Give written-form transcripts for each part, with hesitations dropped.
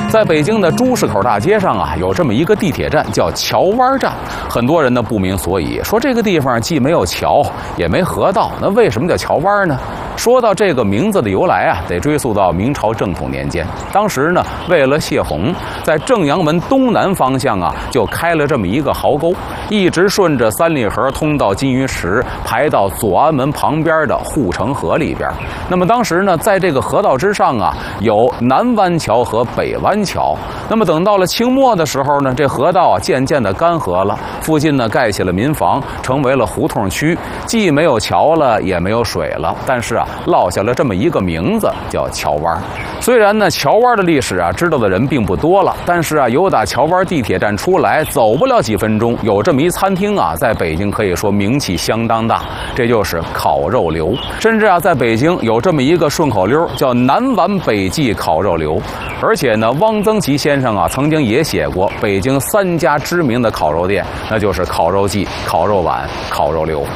在北京的朱市口大街上啊，有这么一个地铁站叫桥湾站，很多人呢不明所以，说这个地方既没有桥，也没河道，那为什么叫桥湾呢？说到这个名字的由来啊，得追溯到明朝正统年间。当时呢，为了泄洪，在正阳门东南方向啊，就开了这么一个壕沟，一直顺着三里河通到金鱼池，排到左安门旁边的护城河里边。那么当时呢，在这个河道之上啊，有南湾桥和北湾桥。那么等到了清末的时候呢，这河道啊渐渐的干涸了，附近呢盖起了民房，成为了胡同区，既没有桥了，也没有水了，但是啊，落下了这么一个名字，叫桥湾。虽然呢，桥湾的历史啊，知道的人并不多了，但是啊，由打桥湾地铁站出来，走不了几分钟，有这么一餐厅啊，在北京可以说名气相当大，这就是烤肉刘。甚至啊，在北京有这么一个顺口溜，叫南皖北记烤肉刘。而且呢，汪曾祺先生啊，曾经也写过北京3家知名的烤肉店，那就是烤肉记、烤肉碗、烤肉刘。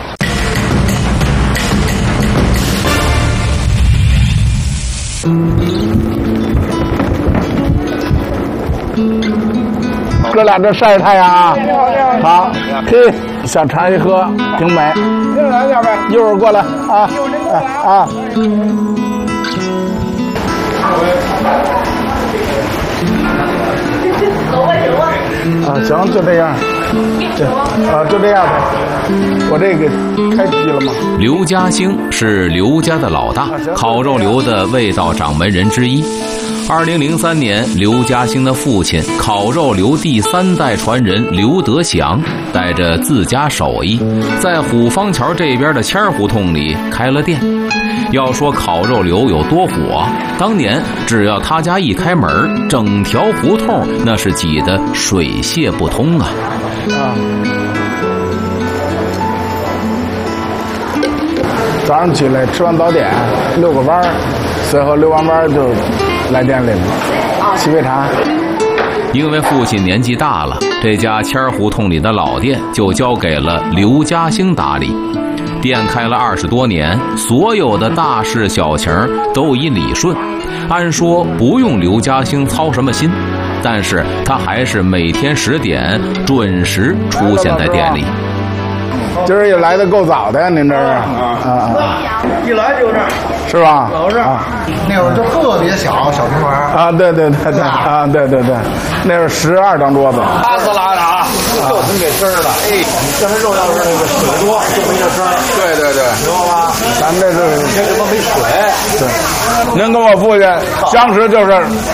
哥俩这晒太阳啊，好，嘿，小茶一喝，挺美。一会儿过来啊啊！啊，行，就这样，就这样吧。我这个开机了吗？ 刘家兴是刘家的老大，烤肉刘的味道掌门人之一。2003年，刘家兴的父亲烤肉刘第3代传人刘德祥带着自家手艺，在虎坊桥这边的谦儿胡同里开了店。要说烤肉刘有多火，当年只要他家一开门，整条胡同那是挤得水泄不通啊！ 早上起来吃完早点，遛个弯儿，随后遛完弯儿就来店里了，沏杯茶。 因为父亲年纪大了，这家谦儿胡同里的老店就交给了刘家兴打理。店开了20多年，所有的大事小情都已理顺，按说不用刘家兴操什么心，但是他还是每天10点准时出现在店里。 今儿也来得够早的呀，您这是一来就是， 是吧？ 老是那会儿就特别小平房啊，对啊，对，那是12张桌子， 拉丝拉的啊，就挺给吃的。哎，这还肉要是那个水多，就没这吃。对，明白吗？ 咱们这是这他妈没水。 对，您跟我父亲相识就是